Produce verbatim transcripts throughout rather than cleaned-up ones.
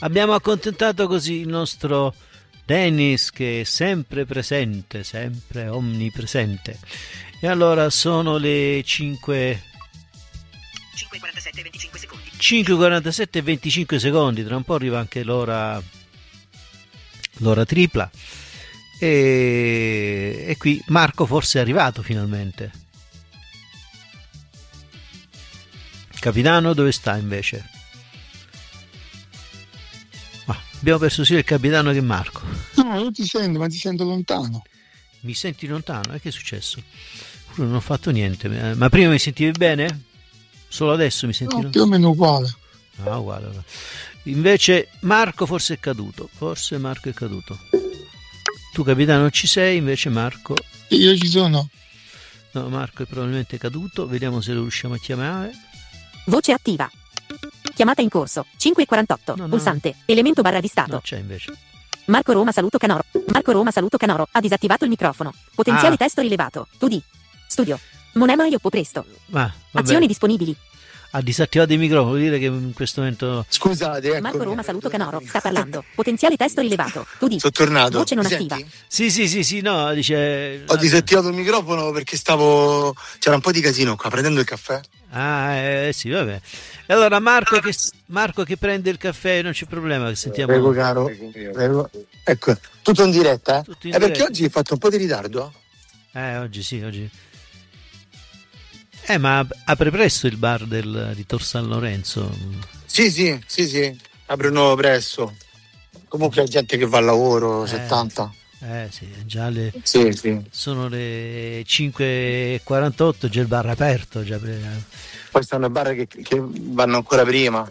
Abbiamo accontentato così il nostro Dennis, che è sempre presente, sempre onnipresente. E allora sono le cinque cinque e quarantasette e venticinque secondi. cinque e quarantasette e venticinque secondi. Tra un po' arriva anche l'ora l'ora tripla. E, e qui Marco forse è arrivato finalmente. Capitano, dove sta invece? Ah, abbiamo perso sia il capitano che Marco. No, io ti sento, ma ti sento lontano. Mi senti lontano? E che è successo? Pure non ho fatto niente. Ma prima mi sentivi bene? Solo adesso mi senti No, lontano? più o meno uguale. Ah, uguale. Invece Marco forse è caduto. Forse Marco è caduto. Tu capitano ci sei, invece Marco... Io ci sono. No, Marco è probabilmente caduto. Vediamo se lo riusciamo a chiamare. Voce attiva. Chiamata in corso. cinque e quarantotto. No, no, Pulsante. Elemento barra di stato. No, c'è invece. Marco Roma saluto Canoro. Marco Roma saluto Canoro. Ha disattivato il microfono. Potenziale Ah. testo rilevato. Tu di. Studio. Monema Ioppo presto. Ma, vabbè. Azioni disponibili. Ha disattivato il microfono, vuol dire che in questo momento... Scusate, ecco. Marco Roma saluto Canoro. Sta parlando. Potenziale testo rilevato. Tu di. Sono tornato. Voce non Mi attiva. senti? Sì, sì, sì, sì, no, dice... Ho disattivato il microfono perché stavo... C'era un po' di casino qua, prendendo il caffè. Ah, eh, sì, vabbè. E allora Marco che, Marco che prende il caffè, non c'è problema, che sentiamo... Prego, caro. Prego. Ecco, tutto in diretta, eh? Tutto in È perché diretta. oggi hai fatto un po' di ritardo? Eh, oggi sì, oggi... Eh, ma apre presto il bar del, di Tor San Lorenzo. Sì, sì, sì, sì. Aprono presto. Comunque c'è gente che va al lavoro, Eh. settanta. Eh sì, già le... Sì, sì. Sono le cinque e quarantotto, già il bar è aperto. Già... Poi stanno bar che, che vanno ancora prima.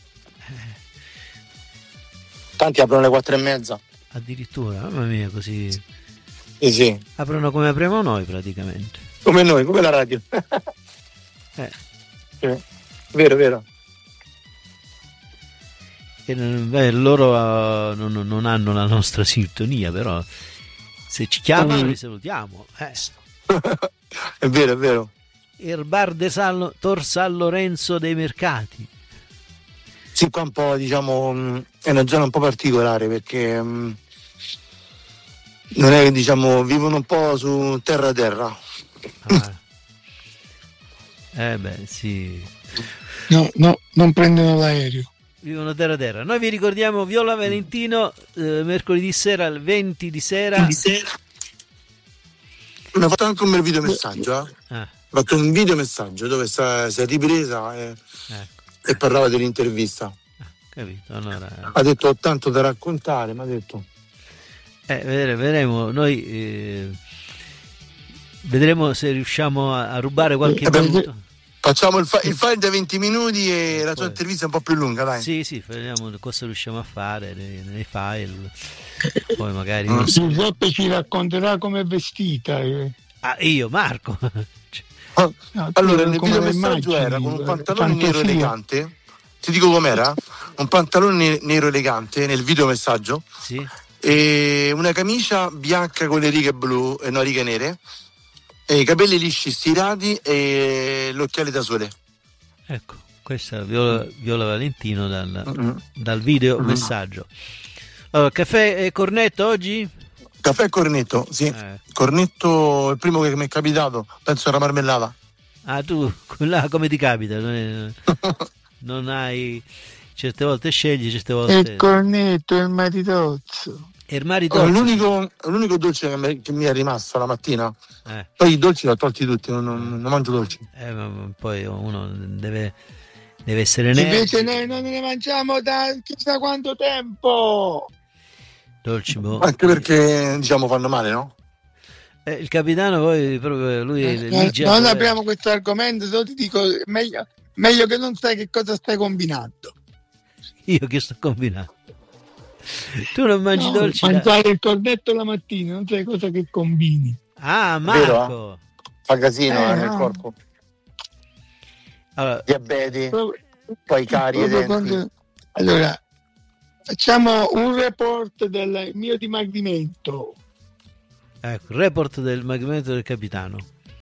Tanti aprono alle quattro e mezza. Addirittura, mamma mia, così... Sì, sì. Aprono come apriamo noi praticamente. Come noi, come la radio. Eh. Sì. Vero, vero. E, beh, loro uh, non, non hanno la nostra sintonia, però se ci chiamano Mm. li salutiamo. Eh. È vero, è vero. Il bar de San, Tor San Lorenzo dei Mercati. Sì, qua un po', diciamo, mh, è una zona un po' particolare perché mh, non è che, diciamo, vivono un po' su terra terra. Ah. Eh beh, sì. No, no, non prendono l'aereo. Vivono terra terra. Noi vi ricordiamo Viola Valentino, eh, mercoledì sera alle venti di sera. Di sera. Mi ha fatto anche un bel video messaggio, eh? Ah, Ha fatto un video messaggio dove sta, si è ripresa e, ecco, e parlava dell'intervista. capito. Allora, Ha detto ho tanto da raccontare, mi ha detto. eh, vedere- vedremo. Noi eh, vedremo se riusciamo a, a rubare qualche Eh, beh, minuto. Facciamo il, fa- il file da venti minuti e la tua Poi- intervista è un po' più lunga, dai. Sì, sì, vediamo cosa riusciamo a fare nei, nei file. Poi magari. Mm. non so- Giuseppe ci racconterà com'è vestita. eh. Ah, io, Marco. Ah, No, tu allora, nel come video le messaggio immagini, era con un eh, pantalone nero fantasia. elegante. Ti dico com'era? Un pantalone nero elegante nel video messaggio Sì. e una camicia bianca con le righe blu e no righe nere e i capelli lisci stirati e l'occhiale da sole. Ecco, questa è Viola, Viola Valentino dal, Mm-hmm. dal video Mm-hmm. messaggio. Allora, caffè e cornetto oggi? Caffè e cornetto, sì. Eh. Cornetto, il primo che mi è capitato, penso era marmellata. Ah, tu, là, come ti capita? Non, è- non hai... Certe volte scegli, certe volte... E il cornetto e il maritozzo. E il marito... Oh, l'unico, l'unico dolce che mi, che mi è rimasto la mattina, Eh, poi i dolci li ho tolti tutti, non, non- non mangio dolci. eh, ma ma poi uno deve, deve essere nero. Invece noi non ne mangiamo da chissà quanto tempo. Dolci, boh. Anche perché, diciamo, fanno male, no? Eh, il capitano poi proprio lui è Eh, lì già- non apriamo questo argomento, solo ti dico meglio, meglio che non sai che cosa stai combinando. Io che sto combinando. Tu non mangi No, dolci da... mangiare il cornetto la mattina, non sai cosa che combini. Ah, Vero, Marco. Fa casino Eh, eh, nel no. corpo. Allora, Diabete, Proprio- poi cari e proprio denti. quando- Allora, facciamo un report del mio dimagrimento. ecco, il report del magrimento del capitano.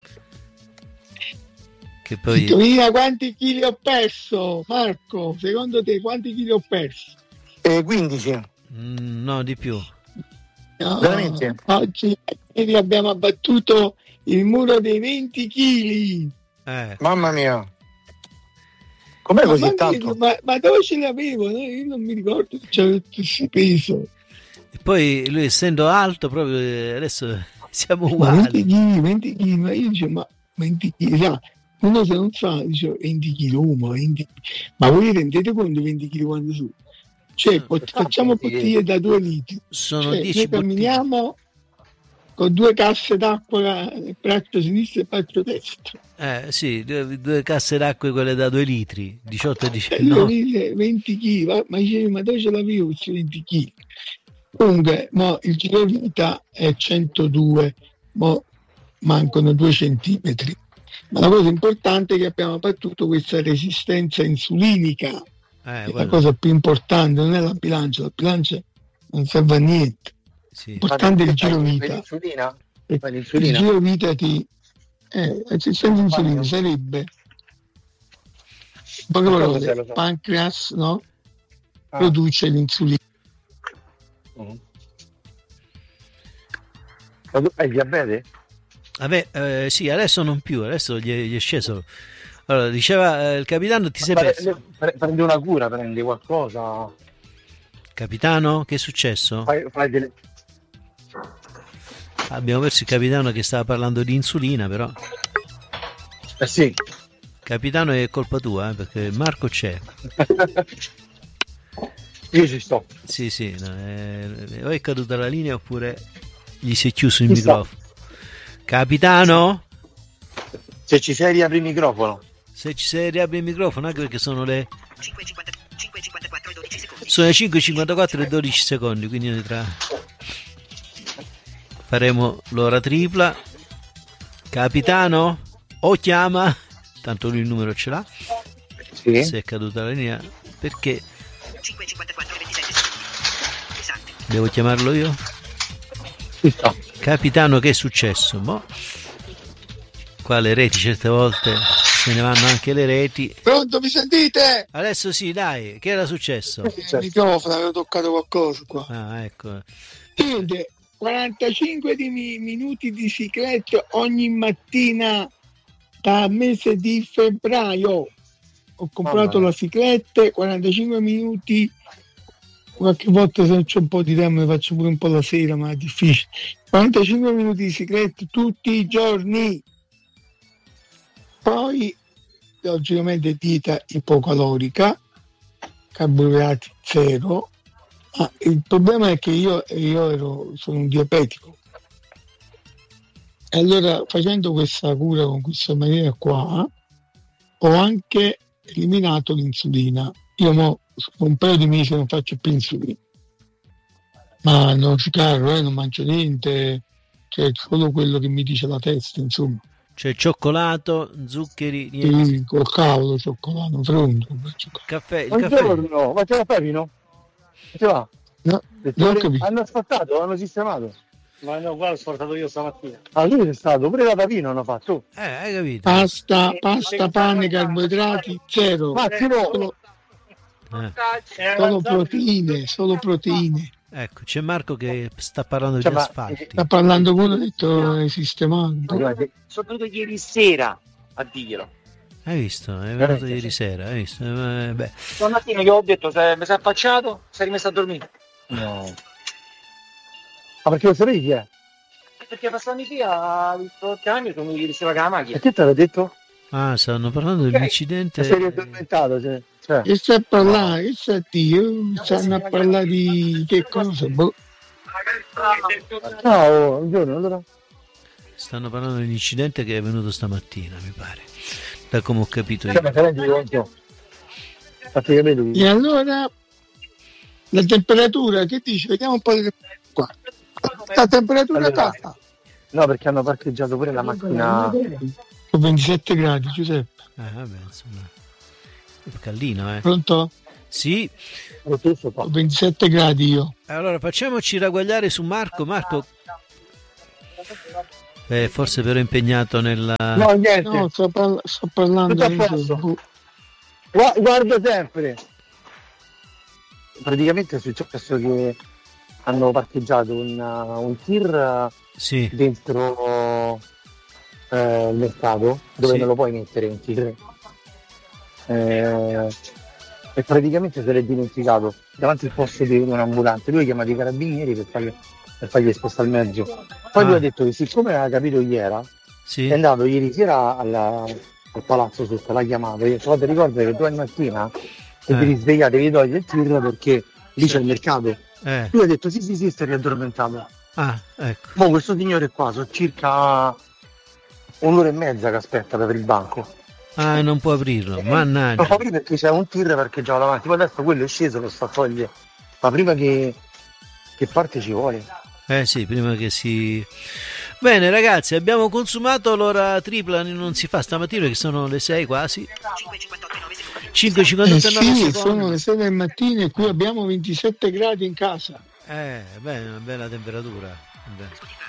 Che poi... Indovina quanti chili ho perso, Marco? Secondo te quanti chili ho perso? E quindici. Mm, no, di più. No, Veramente? oggi ieri abbiamo abbattuto il muro dei venti chili. Eh, Mamma mia. Com'è Ma, così ma, tanto? ma, ma dove ce l'avevo? No? Io non mi ricordo se c'avevo questo peso. e poi lui essendo alto, proprio eh, adesso siamo Ma venti uguali. chili, venti chili, ma io dicevo, ma venti chili, sa, uno se non sa, dice venti chili, oh, ma venti ma voi rendete conto venti chili quando su? Cioè, pot- facciamo bottiglie da due litri. Sono Cioè, dieci noi bottiglie. camminiamo con due casse d'acqua nel braccio sinistro e il braccio destro. Eh, sì, due, due casse d'acqua quelle da due litri, diciotto e E diciannove. lui dice venti chili, ma, ma dicevi, ma dove ce l'avevo questi venti chili? Comunque, mo, il girovita è centodue, mo mancano due centimetri. Ma la cosa importante è che abbiamo battuto questa resistenza insulinica, Eh, che è la quello, cosa più importante, non è la bilancia, la bilancia non serve a niente. sì. L'importante è il Fai girovita. l'insulina? E Fai il l'insulina? girovita ti eh, resistenza insulina Quando? sarebbe in poche Ma cosa parole, sei, lo so? pancreas, no? Ah. Produce l'insulina. Mm. Ma tu hai diabete? Vabbè, eh, sì, adesso non più, adesso gli è, gli è sceso. Allora, diceva eh, il capitano, ti sei perso. Pre- pre- Prendi una cura, prendi qualcosa. Capitano, che è successo? Fai, fai delle... Abbiamo perso il capitano che stava parlando di insulina, però. Eh sì. Capitano è colpa tua, eh, perché Marco c'è. Io ci sto. Sì, sì, no, eh, o è caduta la linea oppure gli si è chiuso il Ci sta. microfono. Capitano? Se ci sei riapri il microfono. Se ci sei riapri il microfono, anche perché sono le cinque e cinquantaquattro e dodici secondi. sono le cinque e cinquantaquattro e dodici secondi, quindi noi tra faremo l'ora tripla. Capitano? O chiama, tanto lui il numero ce l'ha. Sì. Se è caduta la linea, perché cinque e cinquantaquattro e ventisette secondi. Esatto. devo chiamarlo io? Ci sto. Capitano, che è successo? Mo? Qua le reti certe volte se ne vanno anche le reti. Pronto, mi sentite? Adesso sì, dai, che era successo? Eh, il microfono, avevo toccato qualcosa qua. Ah, ecco. Niente, quarantacinque di mi- minuti di cicletto ogni mattina da mese di febbraio. Ho comprato Mamma. la cicletta, quarantacinque minuti. Qualche volta se c'è un po' di tempo ne faccio pure un po' la sera, ma è difficile. quarantacinque minuti di cicletta tutti i giorni. Poi, logicamente, dieta ipocalorica, carboidrati zero. Ah, il problema è che io, io ero, sono un diabetico. E allora, facendo questa cura con questa maniera qua, ho anche eliminato l'insulina. Io mo, un paio di mesi non faccio più insulina. Ma non ci caro, eh, non mangio niente, cioè solo quello che mi dice la testa, insomma. C'è cioccolato, zuccheri, niente. Sì, col cavolo, cioccolato, pronto. Caffè, il caffè. Buongiorno, ma c'è caffè vino? Ci va? No, non ho capito. Hanno asfaltato, hanno sistemato. Ma no, qua l'ho asfaltato io stamattina. Ah, lui è stato, pure la tapino hanno fatto. Eh, hai capito? Pasta, pasta, pane, carboidrati, zero. Massimo! Solo, Eh, solo proteine, solo proteine. ecco, c'è Marco che sta parlando Cioè, di ma- asfalti. Sta parlando con uno, ha detto è sistemato. Sono venuto ieri sera a dirglielo. Hai visto? È venuto ieri sera, hai visto? Eh, beh, Stamattina gli ho detto, se mi sei affacciato, sei rimesso a dormire. No. Ma perché lo sapevi chi è? Perché passando via, ha visto il camion, sono ieri sera con la E macchina. che te l'ha detto? ah, stanno parlando dell'incidente. Sei riaddormentato, cioè. cioè. Che sta a parlare? Che sta a dire? Stanno a parlare di che cosa? Boh. Ciao, buongiorno, allora. Stanno parlando dell'incidente che è venuto stamattina, mi pare. Da come ho capito Cioè, io. ma te rendi conto? Fatti capire lui. E allora la temperatura, che dice? Vediamo un po' di qua. La temperatura Allora. tata. No, perché hanno parcheggiato pure la macchina. Con ventisette gradi, Giuseppe. Eh, vabbè, insomma. È caldino, eh. Pronto? Sì. Lo stesso qua. Ho ventisette gradi io. Allora, facciamoci ragguagliare su Marco. Marco. Eh, forse però è impegnato nella... No, niente. No, sto, parla- sto parlando Tutto a di posto. boh. Gua- guardo sempre. praticamente è successo che hanno parcheggiato un, un tir Sì. dentro eh, il mercato, dove Sì. non lo puoi mettere un tir. Eh, e praticamente se l'è dimenticato davanti al posto di un ambulante. Lui ha chiamato i carabinieri per fargli, per fargli spostare il mezzo. Poi Ah. lui ha detto che siccome aveva capito chi era, Sì. è andato ieri sera alla- al palazzo sotto, l'ha chiamato, gli ha detto guarda ricorda che domani mattina se Eh. vi risvegliate vi togliete il tir perché lì Sì. c'è il mercato. Eh. Lui ha detto sì sì sì, stai riaddormentato. Ah, ecco. Mo questo signore qua sono circa un'ora e mezza che aspetta per il banco. Ah, non può aprirlo, Non mannaggia. fa prima perché c'è un tir parcheggiato davanti, poi adesso quello è sceso, lo sta a togliere. Ma prima che, che parte ci vuole. Eh sì, prima che si... Bene ragazzi, abbiamo consumato l'ora tripla, non si fa stamattina che sono le sei quasi. cinque e Eh cinquantotto e nove sì, sono secondi. le sei del mattino e qui abbiamo ventisette gradi in casa. Eh, beh, una bella temperatura. Beh.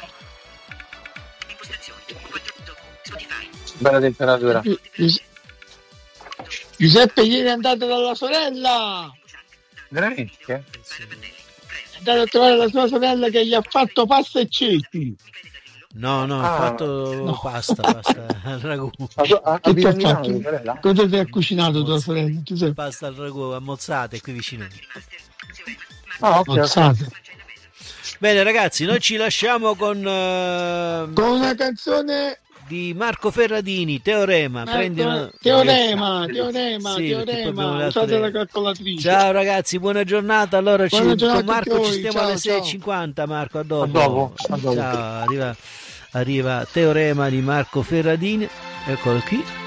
Bella temperatura. Gi- Gius- Giuseppe ieri è andato dalla sorella, Veramente? è andato a trovare la sua sorella che gli ha fatto pasta e ceci. No, no, ho Ah, fatto no. pasta, pasta al ragù. A- a- Che ti abita ha a Milano, fatto? tua sorella? Cosa ti ha cucinato tua sorella? Giuseppe? Pasta al ragù ammozzate qui vicino. Ah, ok, ok. Mozzate. Bene ragazzi, noi ci lasciamo con eh, Con una canzone di Marco Ferradini, Teorema. Prendi una... teorema, teorema, Sì, perché poi abbiamo teorema, le usate altre- la calcolatrice. Ciao ragazzi, buona giornata. Allora ci, Buona giornata con a tutti Marco ci voi, stiamo ciao, alle sei e ciao. cinquanta. Marco, a dopo. A dopo, a dopo. Ciao, arriva, arriva Teorema di Marco Ferradini. Eccolo qui.